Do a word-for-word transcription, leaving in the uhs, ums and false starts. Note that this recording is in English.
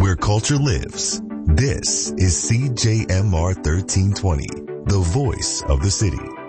where culture lives. This is C J M R thirteen twenty, the voice of the city.